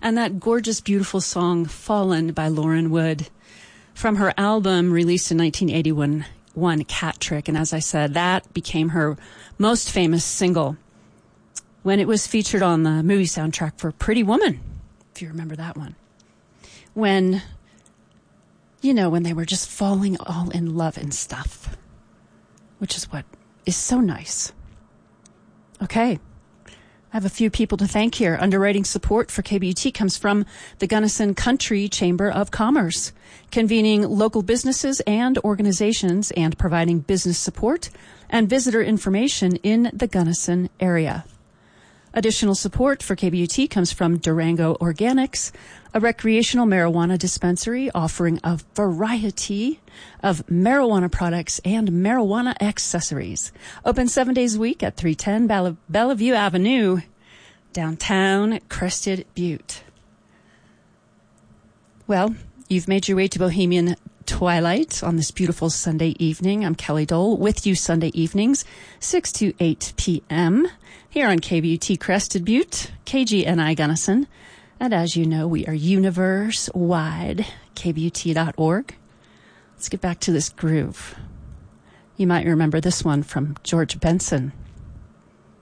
and that gorgeous, beautiful song, Fallen by Lauren Wood, from her album released in 1981, Cat Trick. And as I said, that became her most famous single when it was featured on the movie soundtrack for Pretty Woman, if you remember that one. When they were just falling all in love and stuff, which is what is so nice. Okay. I have a few people to thank here. Underwriting support for KBUT comes from the Gunnison Country Chamber of Commerce, convening local businesses and organizations and providing business support and visitor information in the Gunnison area. Additional support for KBUT comes from Durango Organics, a recreational marijuana dispensary offering a variety of marijuana products and marijuana accessories. Open 7 days a week at 310 Bellevue Avenue, downtown Crested Butte. Well, you've made your way to Bohemian Twilight on this beautiful Sunday evening. I'm Kelly Dole with you Sunday evenings, 6 to 8 p.m. here on KBUT Crested Butte, KGNI Gunnison. And as you know, we are universe-wide, KBUT.org. Let's get back to this groove. You might remember this one from George Benson.